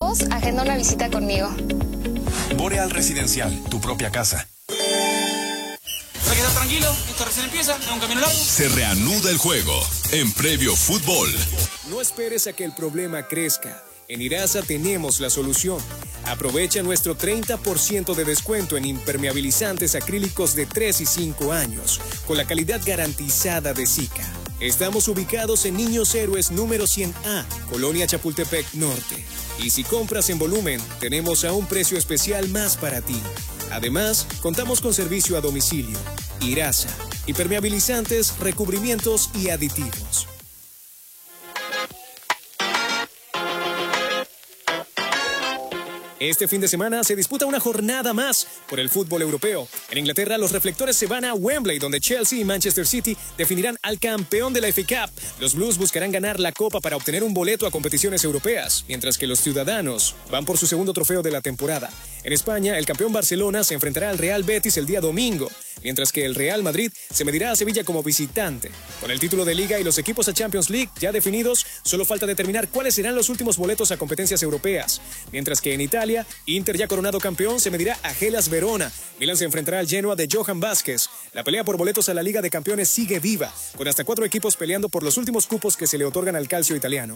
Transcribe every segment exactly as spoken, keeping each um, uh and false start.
trabajos, agenda una visita conmigo. Boreal Residencial, tu propia casa. Hay que estar tranquilo, esto recién empieza, es un camino largo. Se reanuda el juego en Previo Fútbol. No esperes a que el problema crezca. En Irasa tenemos la solución. Aprovecha nuestro treinta por ciento de descuento en impermeabilizantes acrílicos de tres y cinco años, con la calidad garantizada de Sika. Estamos ubicados en Niños Héroes número cien A, Colonia Chapultepec Norte. Y si compras en volumen, tenemos a un precio especial más para ti. Además, contamos con servicio a domicilio. Irasa, impermeabilizantes, recubrimientos y aditivos. Este fin de semana se disputa una jornada más por el fútbol europeo. En Inglaterra, los reflectores se van a Wembley, donde Chelsea y Manchester City definirán al campeón de la F A Cup. Los Blues buscarán ganar la Copa para obtener un boleto a competiciones europeas, mientras que los ciudadanos van por su segundo trofeo de la temporada. En España, el campeón Barcelona se enfrentará al Real Betis el día domingo, mientras que el Real Madrid se medirá a Sevilla como visitante. Con el título de Liga y los equipos a Champions League ya definidos, solo falta determinar cuáles serán los últimos boletos a competencias europeas. Mientras que en Italia, Inter, ya coronado campeón, se medirá a Hellas Verona. Milan se enfrentará al Genoa de Johan Vázquez. La pelea por boletos a la Liga de Campeones sigue viva, con hasta cuatro equipos peleando por los últimos cupos que se le otorgan al calcio italiano.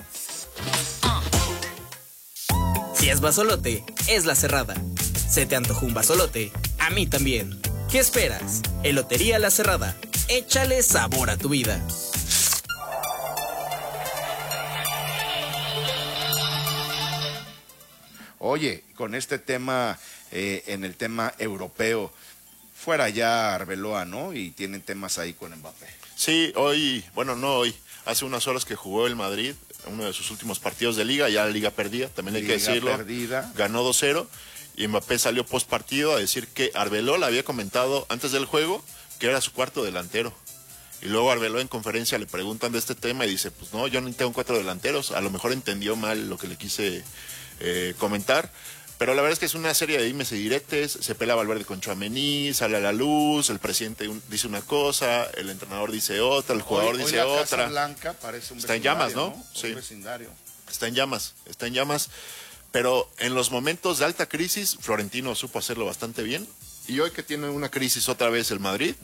Si es basolote, es La Cerrada. ¿Se te antojó un basolote? A mí también. ¿Qué esperas? Elotería La Cerrada. Échale sabor a tu vida. Oye, con este tema, eh, en el tema europeo, fuera ya Arbeloa, ¿no? Y tienen temas ahí con Mbappé. Sí, hoy, bueno, no hoy, hace unas horas que jugó el Madrid, uno de sus últimos partidos de Liga, ya la Liga perdida, también hay Liga que decirlo. Perdida. Ganó dos cero y Mbappé salió post partido a decir que Arbeloa le había comentado antes del juego que era su cuarto delantero. Y luego Arbeloa en conferencia le preguntan de este tema y dice, pues no, yo no tengo cuatro delanteros, a lo mejor entendió mal lo que le quise eh, comentar. Pero la verdad es que es una serie de dimes y diretes, se pelea Valverde con Tchouaméni, sale a la luz, el presidente un, dice una cosa, el entrenador dice otra, el jugador hoy, dice hoy la otra. Casa Blanca parece un está en llamas, ¿no? ¿no? Sí. Un vecindario. Está en llamas, está en llamas. Pero en los momentos de alta crisis, Florentino supo hacerlo bastante bien. Y hoy que tiene una crisis otra vez el Madrid,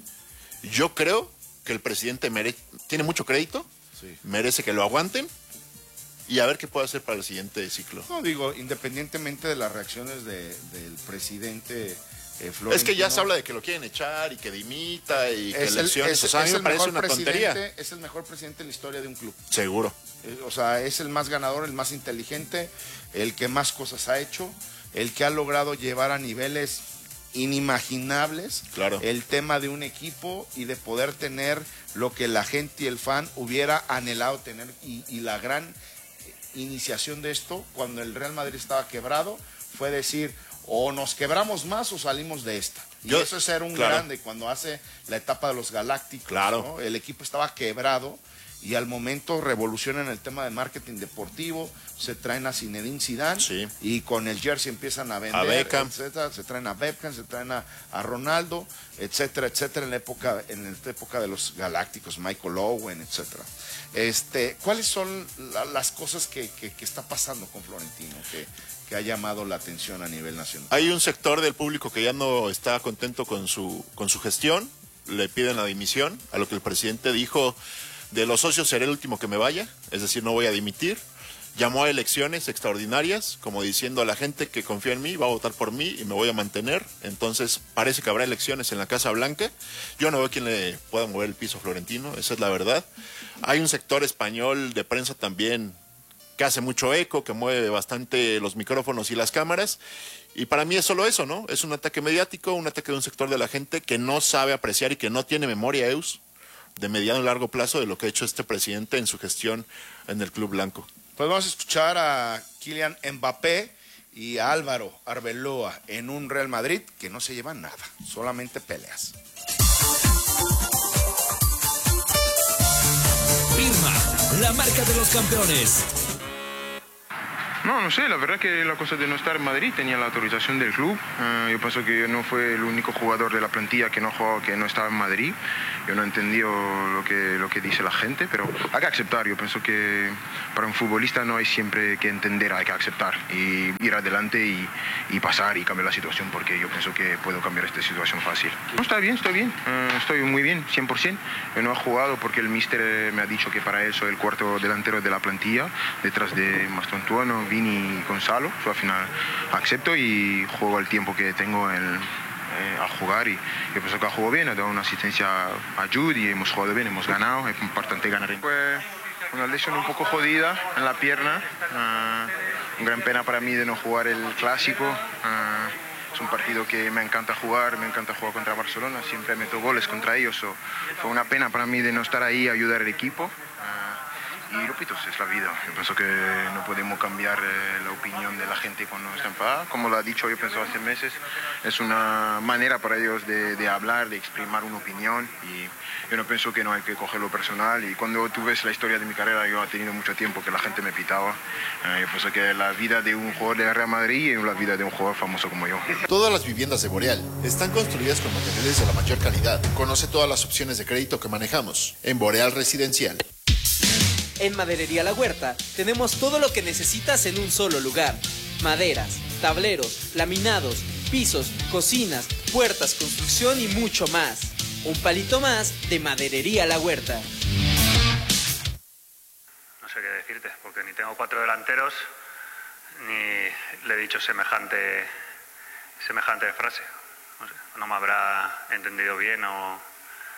yo creo que el presidente mere- tiene mucho crédito, sí. merece que lo aguanten. Y a ver qué puede hacer para el siguiente ciclo. No, digo, independientemente de las reacciones de, del presidente eh, Florentino. Es que ya se habla de que lo quieren echar y que dimita y que es el, elecciones. es, o sea, a mí es me el parece mejor una tontería. Es el mejor presidente en la historia de un club. Seguro. Eh, o sea, es el más ganador, el más inteligente, el que más cosas ha hecho, el que ha logrado llevar a niveles inimaginables claro. el tema de un equipo y de poder tener lo que la gente y el fan hubiera anhelado tener. Y, y la gran iniciación de esto, cuando el Real Madrid estaba quebrado, fue decir, o nos quebramos más o salimos de esta. Y Yo, eso es ser un claro. grande cuando hace la etapa de los Galácticos. Claro. ¿no? El equipo estaba quebrado y al momento revolucionan el tema de marketing deportivo, se traen a Zinedine Zidane sí. y con el jersey empiezan a vender, a Beckham. etcétera, se traen a Beckham, se traen a, a Ronaldo, etcétera, etcétera, en la época, en la época de los Galácticos, Michael Owen, etcétera. Este, ¿cuáles son la, las cosas que, que, que está pasando con Florentino que, que ha llamado la atención a nivel nacional? Hay un sector del público que ya no está contento con su, con su gestión, le piden la dimisión, a lo que el presidente dijo, de los socios seré el último que me vaya, es decir, no voy a dimitir. Llamó a elecciones extraordinarias, como diciendo a la gente que confía en mí, va a votar por mí y me voy a mantener. Entonces parece que habrá elecciones en la Casa Blanca. Yo no veo quién le pueda mover el piso a Florentino, esa es la verdad. Hay un sector español de prensa también que hace mucho eco, que mueve bastante los micrófonos y las cámaras. Y para mí es solo eso, ¿no? Es un ataque mediático, un ataque de un sector de la gente que no sabe apreciar y que no tiene memoria, Eus, de mediano y largo plazo de lo que ha hecho este presidente en su gestión en el Club Blanco. Pues vamos a escuchar a Kylian Mbappé y a Álvaro Arbeloa en un Real Madrid que no se llevan nada, solamente peleas. Pirma, la marca de los campeones. No, no sé, la verdad que la cosa de no estar en Madrid tenía la autorización del club. Uh, yo pienso que yo no fue el único jugador de la plantilla que no jugó, que no estaba en Madrid. Yo no entendí lo que, lo que dice la gente, pero hay que aceptar. Yo pienso que para un futbolista no hay siempre que entender, hay que aceptar y ir adelante y, y pasar y cambiar la situación, porque yo pienso que puedo cambiar esta situación fácil. No, está bien, estoy bien, uh, estoy muy bien, cien por ciento. Yo no he jugado porque el míster me ha dicho que para él soy el cuarto delantero de la plantilla, detrás de Mastontuano, Vini y Gonzalo. So, al final acepto y juego el tiempo que tengo el, eh, a jugar, y yo pienso que ha jugado bien, ha dado una asistencia a Jude y hemos jugado bien, hemos ganado, es importante ganar. Fue una lesión un poco jodida en la pierna, uh, una gran pena para mí de no jugar el clásico. Uh, es un partido que me encanta jugar, me encanta jugar contra Barcelona, siempre meto goles contra ellos. So, fue una pena para mí de no estar ahí a ayudar al equipo. Uh, Y repito, es la vida. Yo pienso que no podemos cambiar eh, la opinión de la gente cuando está enfadada. Como lo ha dicho, yo pienso hace meses, es una manera para ellos de, de hablar, de exprimir una opinión. Y yo no pienso que no hay que cogerlo personal. Y cuando tú ves la historia de mi carrera, yo he tenido mucho tiempo que la gente me pitaba. Eh, yo pienso que la vida de un jugador de Real Madrid es la vida de un jugador famoso como yo. Todas las viviendas de Boreal están construidas con materiales de la mayor calidad. Conoce todas las opciones de crédito que manejamos en Boreal Residencial. En Maderería La Huerta tenemos todo lo que necesitas en un solo lugar. Maderas, tableros, laminados, pisos, cocinas, puertas, construcción y mucho más. Un palito más de Maderería La Huerta. No sé qué decirte, porque ni tengo cuatro delanteros, ni le he dicho semejante, semejante frase. No sé, no me habrá entendido bien o...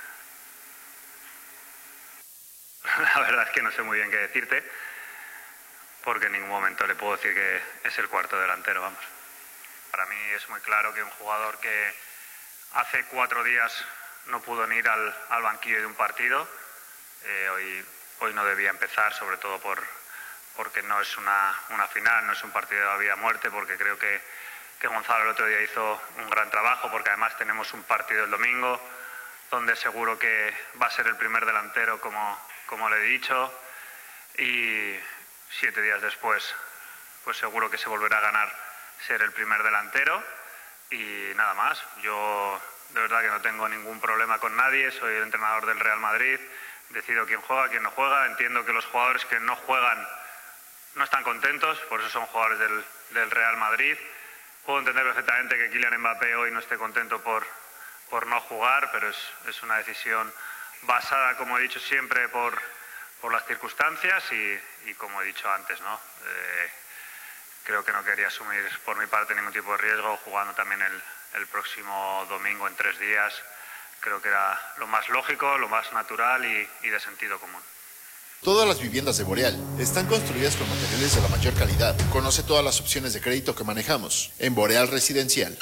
La verdad es que no sé muy bien qué decirte, porque en ningún momento le puedo decir que es el cuarto delantero, vamos. Para mí es muy claro que un jugador que hace cuatro días no pudo ni ir al, al banquillo de un partido, eh, hoy, hoy no debía empezar, sobre todo por, porque no es una, una final, no es un partido de la vida o muerte, porque creo que, que Gonzalo el otro día hizo un gran trabajo, porque además tenemos un partido el domingo, donde seguro que va a ser el primer delantero como... como le he dicho, y siete días después, pues seguro que se volverá a ganar ser el primer delantero, y nada más. Yo de verdad que no tengo ningún problema con nadie, soy el entrenador del Real Madrid, decido quién juega, quién no juega, entiendo que los jugadores que no juegan no están contentos, por eso son jugadores del, del Real Madrid. Puedo entender perfectamente que Kylian Mbappé hoy no esté contento por, por no jugar, pero es, es una decisión basada, como he dicho siempre, por, por las circunstancias y, y como he dicho antes, ¿no? Eh, creo que no quería asumir por mi parte ningún tipo de riesgo, jugando también el, el próximo domingo en tres días. Creo que era lo más lógico, lo más natural y, y de sentido común. Todas las viviendas de Boreal están construidas con materiales de la mayor calidad. Conoce todas las opciones de crédito que manejamos en Boreal Residencial.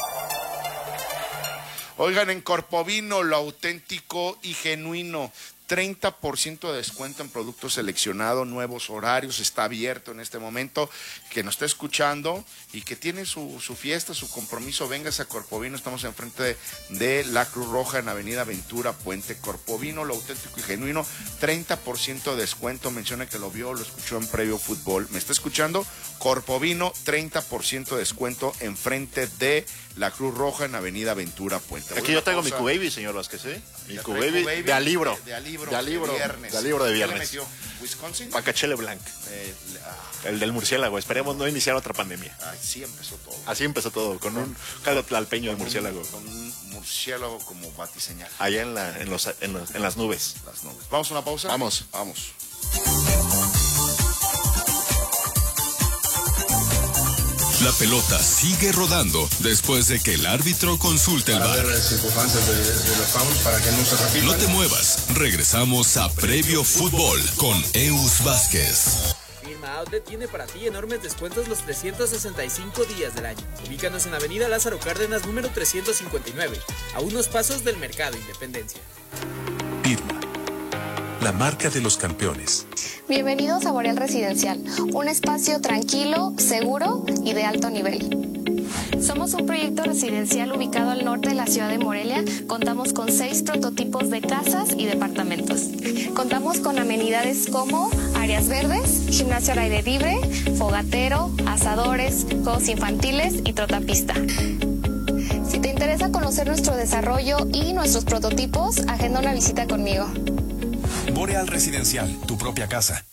Oigan, en Corpovino, lo auténtico y genuino. treinta por ciento de descuento en productos seleccionados, nuevos horarios, está abierto en este momento, que nos está escuchando y que tiene su, su fiesta, su compromiso, véngase a Corpovino, estamos enfrente de, de la Cruz Roja en Avenida Ventura, Puente. Corpovino, lo auténtico y genuino, treinta por ciento de descuento, menciona que lo vio, lo escuchó en Previo Fútbol, ¿me está escuchando? Corpovino, treinta por ciento de descuento enfrente de la Cruz Roja en Avenida Ventura, Puente. Aquí yo traigo mi Q-Baby, señor Vázquez, ¿eh? Mi Q-Baby de a libro. De a libro. De a libro. De viernes. De a libro de viernes. ¿Qué le metió? ¿Wisconsin? Pacachele Blanc. Eh, ah, El del murciélago. Esperemos no iniciar otra pandemia. Así empezó todo. Así empezó todo, con un caldo tlalpeño de murciélago. Con un murciélago como batiseñal. Allá en, la, en, los, en, los, en las nubes. Las nubes. ¿Vamos a una pausa? Vamos. Vamos. La pelota sigue rodando después de que el árbitro consulte el V A R. No te muevas, regresamos a Previo Fútbol con Eus Vázquez. Firma Outlet tiene para ti enormes descuentos los trescientos sesenta y cinco días del año. Ubícanos en Avenida Lázaro Cárdenas número trescientos cincuenta y nueve, a unos pasos del Mercado Independencia. Irma, la marca de los campeones. Bienvenidos a Boreal Residencial, un espacio tranquilo, seguro y de alto nivel. Somos un proyecto residencial ubicado al norte de la ciudad de Morelia. Contamos con seis prototipos de casas y departamentos. Contamos con amenidades como áreas verdes, gimnasio al aire libre, fogatero, asadores, juegos infantiles y trotapista. Si te interesa conocer nuestro desarrollo y nuestros prototipos, agenda una visita conmigo. Boreal Residencial, tu propia casa.